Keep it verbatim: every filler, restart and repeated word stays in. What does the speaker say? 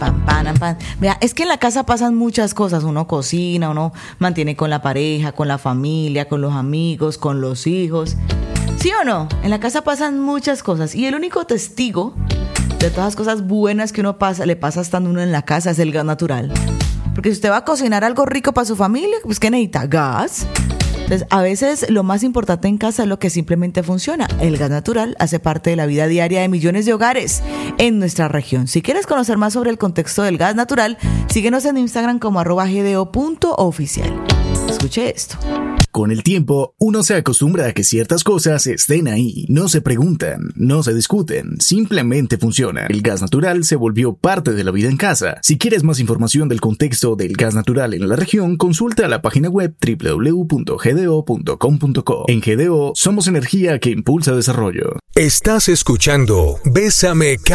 pam, pam, pam. Mira, es que en la casa pasan muchas cosas. Uno cocina, uno mantiene con la pareja, con la familia, con los amigos, con los hijos. ¿Sí o no? En la casa pasan muchas cosas. Y el único testigo de todas las cosas buenas que uno pasa, le pasa estando uno en la casa es el gas natural. Porque si usted va a cocinar algo rico para su familia, pues ¿qué necesita? Gas. Entonces, a veces lo más importante en casa es lo que simplemente funciona. El gas natural hace parte de la vida diaria de millones de hogares en nuestra región. Si quieres conocer más sobre el contexto del gas natural, síguenos en Instagram como arroba gdo punto oficial. Escuche esto. Con el tiempo, uno se acostumbra a que ciertas cosas estén ahí, no se preguntan, no se discuten, simplemente funcionan. El gas natural se volvió parte de la vida en casa. Si quieres más información del contexto del gas natural en la región, consulta la página web doble u doble u doble u punto g d o punto com punto co. En G D O somos energía que impulsa desarrollo. Estás escuchando Bésame